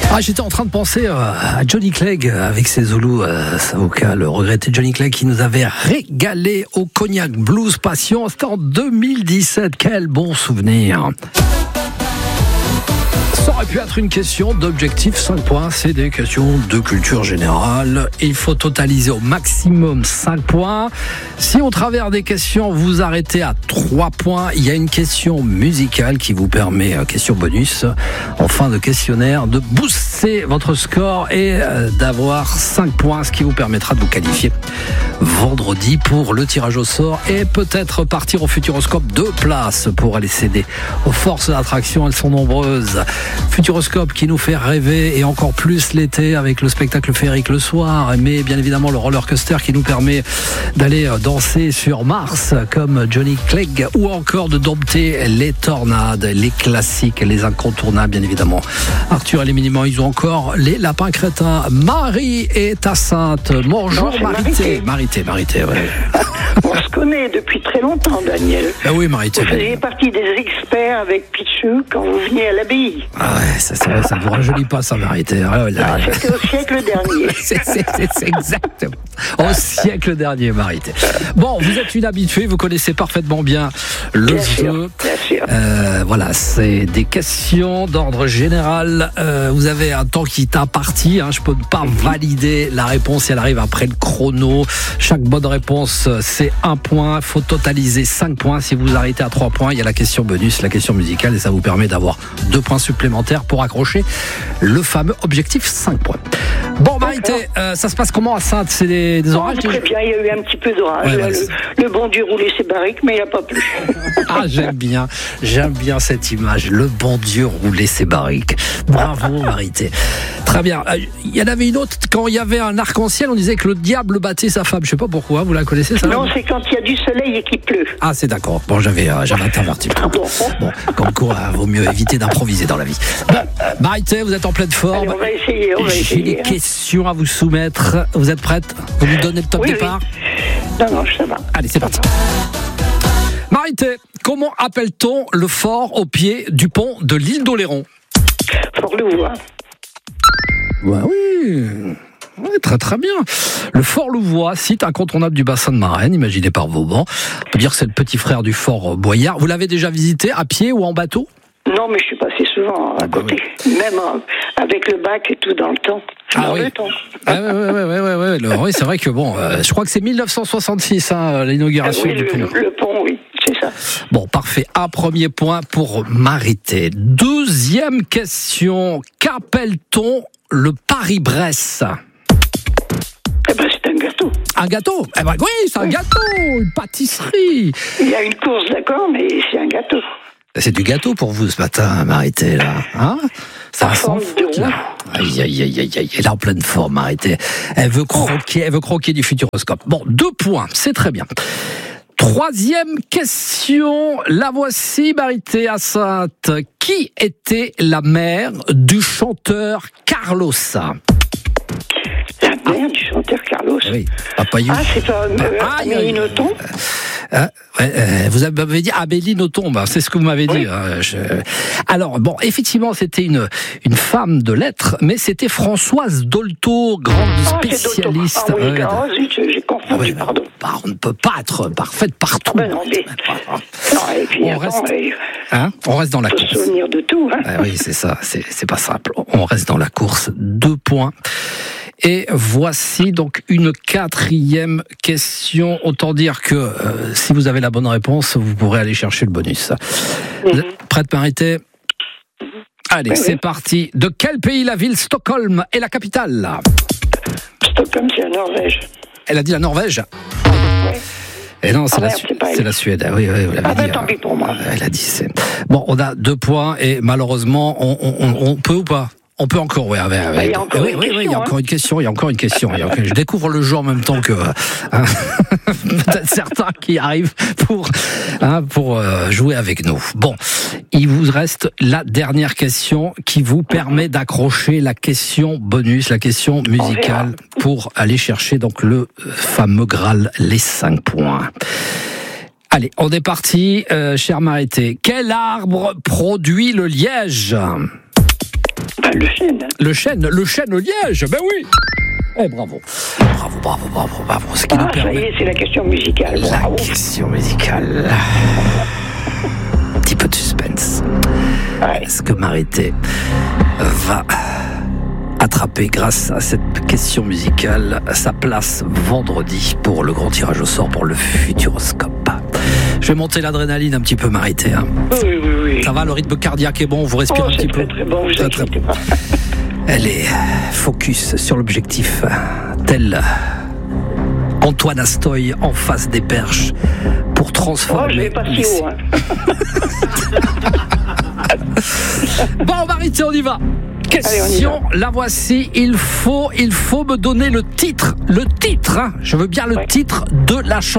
J'étais en train de penser à Johnny Clegg avec ses Zoulous Savuka, le regretté Johnny Clegg qui nous avait régalé au Cognac Blues Passion. C'était en 2017. Quel bon souvenir. Ça aurait pu être une question d'objectif 5 points, c'est des questions de culture générale. Il faut totaliser au maximum 5 points. Si au travers des questions vous arrêtez à 3 points, il y a une question musicale qui vous permet, question bonus, en fin de questionnaire, de booster votre score et d'avoir 5 points, ce qui vous permettra de vous qualifier vendredi pour le tirage au sort et peut-être partir au Futuroscope. 2 places pour aller s'aider aux forces d'attraction, elles sont nombreuses. Futuroscope qui nous fait rêver et encore plus l'été avec le spectacle féerique le soir, mais bien évidemment le roller coaster qui nous permet d'aller danser sur Mars comme Johnny Clegg ou encore de dompter les tornades, les classiques, les incontournables bien évidemment. Arthur et les Minimans, ils ont encore les lapins crétins. Marie est à Sainte. Bonjour Marité. Marité, ouais. On se connaît depuis très longtemps, Daniel. Ah oui, Marité. Vous faisiez partie des experts avec Pichou quand vous veniez à l'abbaye. Ah ouais, ça c'est vrai, ça ne vous rajeunit pas ça, Marité. C'était au siècle dernier. c'est exactement au siècle dernier, Marité. Bon, vous êtes une habituée, vous connaissez parfaitement bien le jeu. Bien sûr. Voilà, c'est des questions d'ordre général. Vous avez un temps qui est imparti. Je peux pas valider la réponse si elle arrive après le chrono. Chaque bonne réponse, c'est 1 point. Il faut totaliser 5 points. Si vous arrêtez à 3 points, il y a la question bonus, la question musicale, et ça vous permet d'avoir 2 points supplémentaires pour accrocher le fameux objectif 5 points. Bon, Marité, ça se passe comment à Sainte? C'est des orages? Très bien, il y a eu un petit peu d'orage. Ouais, le bon Dieu roulait ses barriques, mais il n'y a pas plus. J'aime bien cette image. Le bon Dieu roulait ses barriques. Bravo, Marité. Très bien. Il y en avait une autre, quand il y avait un arc-en-ciel, on disait que le diable battait sa femme. Je sais pas pourquoi, vous la connaissez ça? Non, c'est quand il y a du soleil et qu'il pleut. Ah, c'est d'accord. Bon, j'avais interverti. Bon, comme quoi, vaut mieux éviter d'improviser dans la vie. Bon, Marité, vous êtes en pleine forme. Allez, on va essayer. J'ai des questions à vous soumettre. Vous êtes prête? Vous nous donnez le top départ? Oui. Non, ça va. Allez, c'est parti. Marité, comment appelle-t-on le fort au pied du pont de l'île d'Oléron? Fort-Louvois. Oui, très très bien. Le Fort Louvois, site incontournable du bassin de Marraine, imaginé par Vauban. On peut dire que c'est le petit frère du Fort Boyard. Vous l'avez déjà visité à pied ou en bateau? Non, mais je suis passé souvent à côté. Oui. Même avec le bac et tout dans le temps. Le temps. Oui, c'est vrai que bon, je crois que c'est 1966 l'inauguration du pont. Le pont, oui, c'est ça. Bon, parfait. Un premier point pour Marité. Deuxième question. Qu'appelle-t-on le Paris-Brest? C'est un gâteau. Un gâteau? Oui, c'est un gâteau, une pâtisserie. Il y a une course, d'accord, mais c'est un gâteau. C'est du gâteau pour vous ce matin, Marité, là. Ça s'en fout, là. Aïe. Elle est en pleine forme, Marité. Elle veut croquer du Futuroscope. Bon, 2 points, c'est très bien. Troisième question, la voici, Marité à Sainte. Qui était la mère du chanteur Carlos? La mère du chanteur Carlos? Oui, Papayou. C'est pas Amélie Nothomb? Vous avez dit Amélie Nothomb, c'est ce que vous m'avez dit. Alors, bon, effectivement, c'était une femme de lettres, mais c'était Françoise Dolto, grande spécialiste. J'ai confondu, pardon. On ne peut pas être parfaite partout. Et puis, on reste dans la course. Faut se souvenir de tout. Oui, c'est ça, c'est pas simple. On reste dans la course. 2 points. Et voici donc une 4e question. Autant dire que si vous avez la bonne réponse, vous pourrez aller chercher le bonus. Vous êtes prête, Marité? Allez, c'est parti. De quel pays la ville Stockholm est la capitale? Stockholm, c'est la Norvège. Elle a dit la Norvège? Oui. Et non, c'est la Suède. Oui, vous l'avez dit. Tant pis pour moi. Elle a dit. Bon, on a 2 points et malheureusement, on peut ou pas? On peut encore, oui, il y a encore une question. Je découvre le jeu en même temps que peut-être certains qui arrivent pour jouer avec nous. Bon, il vous reste la dernière question qui vous permet d'accrocher la question bonus, la question musicale pour aller chercher donc le fameux Graal, les 5 points. Allez, on est parti, chère Marité. Quel arbre produit le liège? Le chêne. Le chêne au liège, ben oui. Eh, bravo. Bravo. Ce qui nous permet... ça y est, c'est la question musicale. Bravo. La question musicale. Un petit peu de suspense. Ouais. Est-ce que Marité va attraper, grâce à cette question musicale, sa place vendredi pour le grand tirage au sort pour le Futuroscope? Je vais monter l'adrénaline un petit peu, Marité. Hein. Oui. Ça va, le rythme cardiaque est bon, vous respirez un petit peu. Très bon, vous inquiétez pas. Elle est focus sur l'objectif, tel Antoine Astoy en face des perches pour transformer. Je vais pas si haut. Bon, Marité, on y va. Question, la voici. Il faut me donner le titre. Hein. Je veux bien le titre de la chanson.